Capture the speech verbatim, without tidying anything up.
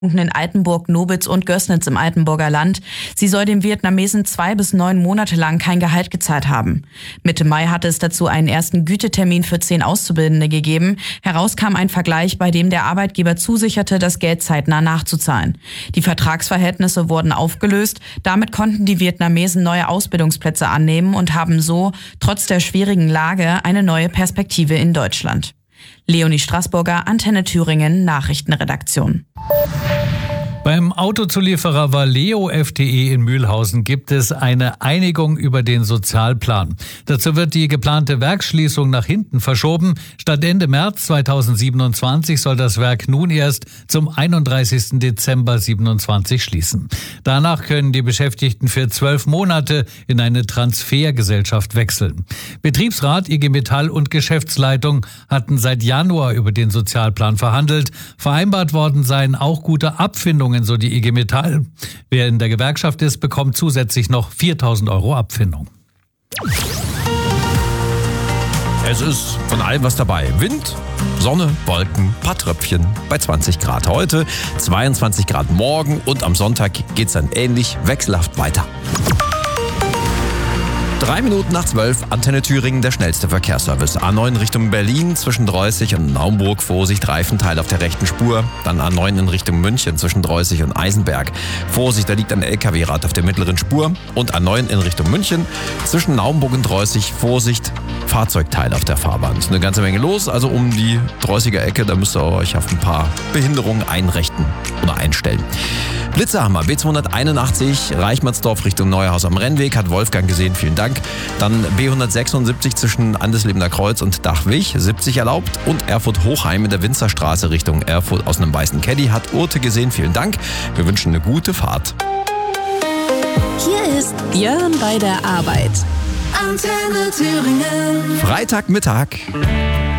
in Altenburg, Nobitz und Gößnitz im Altenburger Land. Sie soll dem Vietnamesen zwei bis neun Monate lang kein Gehalt gezahlt haben. Mitte Mai hatte es dazu einen ersten Gütetermin für zehn Auszubildende gegeben. Heraus kam ein Vergleich, bei dem der Arbeitgeber zusicherte, das Geld zeitnah nachzuzahlen. Die Vertragsverhältnisse wurden aufgelöst. Damit konnten die Vietnamesen neue Ausbildungsplätze annehmen und haben so, trotz der schwierigen Lage, eine neue Perspektive in Deutschland. Leonie Straßburger, Antenne Thüringen, Nachrichtenredaktion. Beim Autozulieferer Valeo F T E in Mühlhausen gibt es eine Einigung über den Sozialplan. Dazu wird die geplante Werksschließung nach hinten verschoben. Statt Ende März zweitausendsiebenundzwanzig soll das Werk nun erst zum einunddreißigsten Dezember siebenundzwanzig schließen. Danach können die Beschäftigten für zwölf Monate in eine Transfergesellschaft wechseln. Betriebsrat, I G Metall und Geschäftsleitung hatten seit Januar über den Sozialplan verhandelt. Vereinbart worden seien auch gute Abfindungen, so die I G Metall. Wer in der Gewerkschaft ist, bekommt zusätzlich noch viertausend Euro Abfindung. Es ist von allem was dabei. Wind, Sonne, Wolken, paar Tröpfchen bei zwanzig Grad heute, zweiundzwanzig Grad morgen und am Sonntag geht's dann ähnlich wechselhaft weiter. Drei Minuten nach zwölf, Antenne Thüringen, der schnellste Verkehrsservice. A neun Richtung Berlin, zwischen Dreußig und Naumburg, Vorsicht, Reifenteil auf der rechten Spur. Dann A neun in Richtung München, zwischen Dreußig und Eisenberg. Vorsicht, da liegt ein L K W-Rad auf der mittleren Spur. Und A neun in Richtung München, zwischen Naumburg und Dreußig, Vorsicht, Fahrzeugteil auf der Fahrbahn. Ist eine ganze Menge los, also um die Dreußiger Ecke, da müsst ihr euch auf ein paar Behinderungen einrichten oder einstellen. Blitzerhammer, B zweihunderteinundachtzig, Reichmannsdorf Richtung Neuhaus am Rennweg, hat Wolfgang gesehen, vielen Dank. Dann B hundertsechsundsiebzig zwischen Andeslebener Kreuz und Dachwig, siebzig erlaubt. Und Erfurt-Hochheim in der Winzerstraße Richtung Erfurt aus einem weißen Caddy, hat Urte gesehen, vielen Dank. Wir wünschen eine gute Fahrt. Hier ist Björn bei der Arbeit. Antenne Thüringen. Freitagmittag.